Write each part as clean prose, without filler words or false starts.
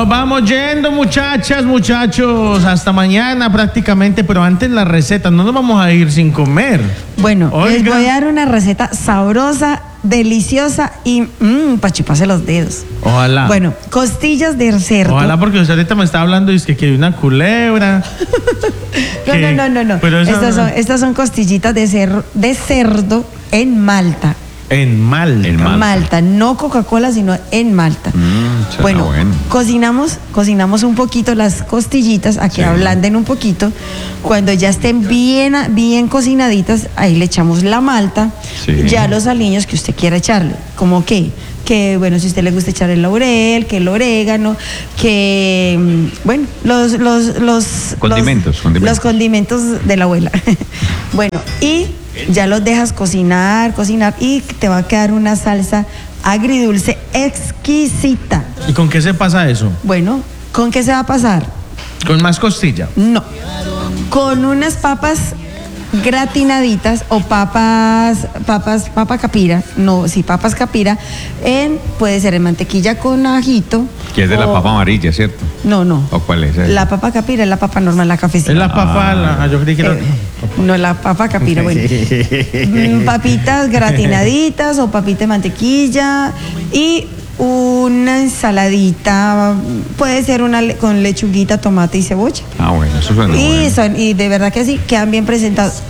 vamos yendo, muchachas, muchachos. Hasta mañana prácticamente, pero antes la receta. No nos vamos a ir sin comer. Bueno, les Oiga. voy a dar una receta sabrosa, deliciosa y para chuparse los dedos. Ojalá. Bueno, costillas de cerdo. Ojalá, porque usted ahorita me está hablando y es que hay una culebra. No. Pero eso Estas son costillitas de cerdo en Malta. En Malta. Malta, no Coca-Cola, sino en Malta. Bueno, cocinamos un poquito las costillitas a que Sí. ablanden un poquito. Cuando ya estén bien cocinaditas, ahí le echamos la malta, Sí. ya los aliños que usted quiera echarle. ¿Como qué? Que bueno, si a usted le gusta echar el laurel, que el orégano, que bueno, los condimentos de la abuela. Bueno, y ya los dejas cocinar y te va a quedar una salsa agridulce exquisita. ¿Y con qué se pasa eso? Bueno, ¿con qué se va a pasar? Con más costilla. No, con unas papas gratinaditas o papa capira, papas capira, puede ser en mantequilla con ajito. Que es de la papa amarilla, ¿cierto? No. ¿O cuál es? La papa capira es la papa normal, la cafecita. Es la papa, yo creí que era... No, la papa capira, bueno. Papitas gratinaditas o papita de mantequilla y una ensaladita, puede ser con lechuguita, tomate y cebolla. Ah, bueno, eso suena bueno. Y de verdad que sí, quedan bien presentados.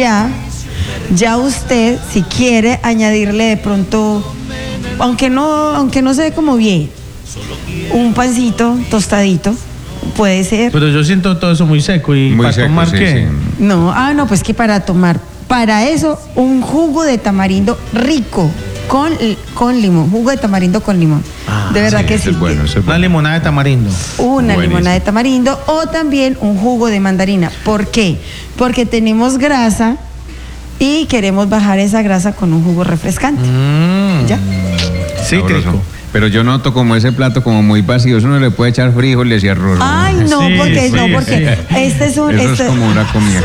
Ya usted, si quiere añadirle de pronto, aunque no se ve como bien, un pancito tostadito, puede ser. Pero yo siento todo eso muy seco. ¿Y Muy para seco, tomar sí, qué? sí. No, pues que para tomar, para eso, un jugo de tamarindo rico. Con limón, jugo de tamarindo con limón. De verdad que ese sí. es bueno, ese es Una bueno. limonada de tamarindo. Una Buenísimo. limonada de tamarindo o también un jugo de mandarina. ¿Por qué? Porque tenemos grasa y queremos bajar esa grasa con un jugo refrescante. ¿Ya? Cítrico. Sabroso. Pero yo noto como ese plato como muy vacío. Eso no le puede echar frijoles y arroz. Ay, no, Sí, porque sí. este es un... Eso es como una comida.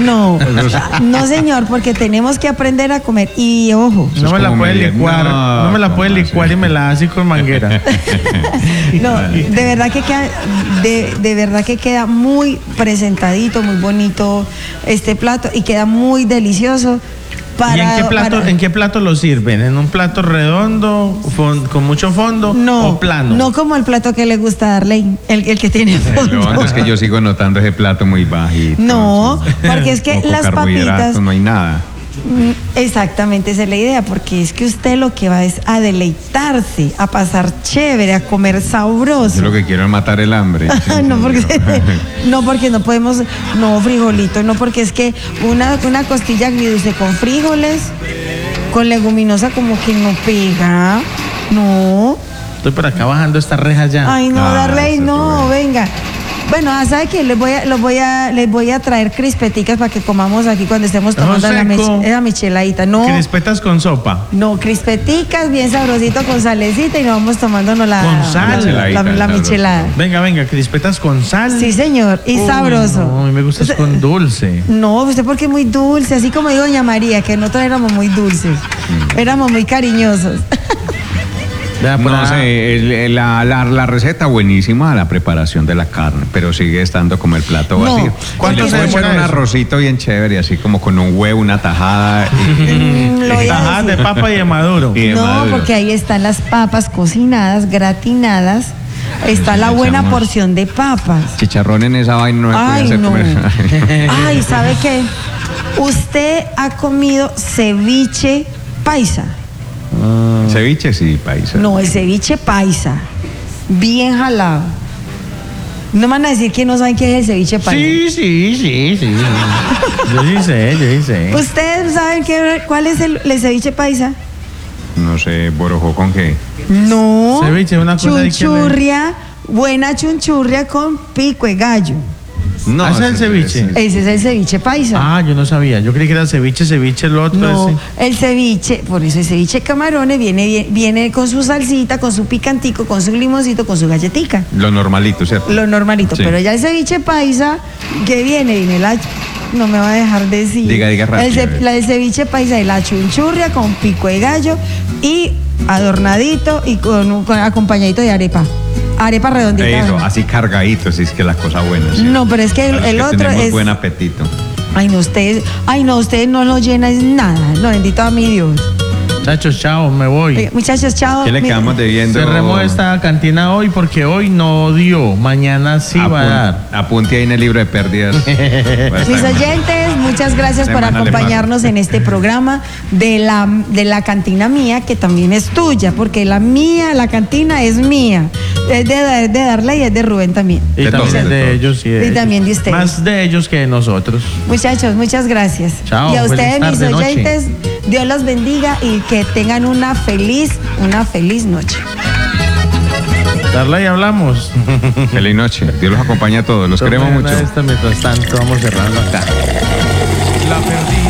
No, señor, porque tenemos que aprender a comer. Y ojo, Eso No es me la como puede medir. licuar. No me la puede ¿cómo licuar así? y me la hace con manguera. no, de verdad que queda muy presentadito, muy bonito este plato y queda muy delicioso. ¿Y en qué plato lo sirven? ¿En un plato redondo, con mucho fondo o plano? No como el plato que le gusta darle, el que tiene fondo. Lo antes es que yo sigo notando ese plato muy bajito. No, porque es que Como con las carbohidratos, papitas... no hay nada. Exactamente, esa es la idea, porque es que usted lo que va es a deleitarse, a pasar chévere, a comer sabroso. Yo lo que quiero es matar el hambre. porque no podemos, no frijolito, no, porque es que una costilla agridulce con frijoles, con leguminosa como que no pega, no. Estoy por acá bajando esta reja ya. Ay, no, Darley, está no, bueno. venga. Bueno, ¿sabe qué? Les voy a traer crispeticas para que comamos aquí cuando estemos tomando la micheladita. No, Crispetas con sopa. no, crispeticas bien sabrosito con salecita y nos vamos tomándonos Con sal. la michelada. Venga, crispetas con sal. Sí, señor, y Uy, sabroso. No, a mí me gusta es con dulce. No, usted porque es muy dulce, así como dijo doña María, que nosotros éramos muy dulces, éramos muy cariñosos. Vea, por No acá. sé, la receta buenísima, la preparación de la carne, pero sigue estando como el plato No. vacío. ¿Cuánto Le se puedo echar demora un eso? arrocito bien chévere, así como con un huevo, una tajada. Lo voy a Tajadas de decir. papa y de maduro. Y de No, maduro. porque ahí están las papas cocinadas, gratinadas, está la buena Echamos porción de papas. Chicharrón en esa vaina no se puede Ay, hacer no. comer. Ay, ¿sabe qué? Usted ha comido ceviche paisa. Ceviche, sí, paisa. No, el ceviche paisa. Bien jalado. No me van a decir que no saben qué es el ceviche paisa. Sí. Yo sí sé. ¿Ustedes saben cuál es el ceviche paisa? No sé, borojó con qué. No. Ceviche, una cosa ahí que chunchurria, buena chunchurria con pico de gallo. No, ¿Ah, ese es el ceviche? Ese es el ceviche paisa. Ah, yo no sabía. Yo creí que era ceviche, el otro. No, ese. el ceviche, por eso el ceviche de camarones viene con su salsita, con su picantico, con su limoncito, con su galletica. Lo normalito, ¿cierto? Lo normalito. Sí. Pero ya el ceviche paisa, que viene la... No me va a dejar decir. Diga rápido. El ceviche paisa de la chunchurria con pico de gallo y adornadito y con acompañadito de arepa. Arepa redondita. Eso, así cargadito, si es que la cosa buena. ¿Sí? No, pero es que el otro tenemos es... buen apetito. Ay, no, ustedes no lo llenan nada. No, bendito a mi Dios. Muchachos, chao, me voy. Muchachos, chao. ¿Qué le quedamos debiendo? Cerremos esta cantina hoy porque hoy no dio, mañana sí va a dar. Apunte ahí en el libro de pérdidas. Mis oyentes, muchas gracias por acompañarnos en este programa de la cantina mía, que también es tuya, porque la cantina es mía. Es de Darla y es de Rubén también. Y también de ellos y también de ustedes. Más de ellos que de nosotros. Muchachos, muchas gracias. Chao. Y a ustedes, mis tarde, oyentes, Dios los bendiga y que tengan una feliz noche. Darla y hablamos. Feliz noche. Dios los acompaña a todos. Los queremos mucho. Mientras tanto, vamos cerrando acá. La perdí.